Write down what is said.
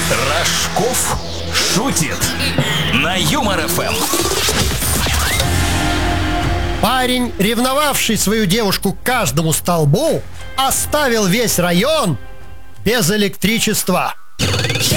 Рожков шутит на Юмор ФМ. Парень, ревновавший свою девушку к каждому столбу, оставил весь район без электричества.